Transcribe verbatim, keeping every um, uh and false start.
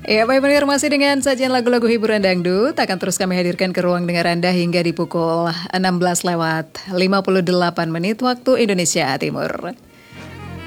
Ya, Pak Pendengar, masih dengan sajian lagu-lagu hiburan dangdut akan terus kami hadirkan ke ruang dengar Anda hingga di pukul enam belas lewat lima puluh delapan menit waktu Indonesia Timur.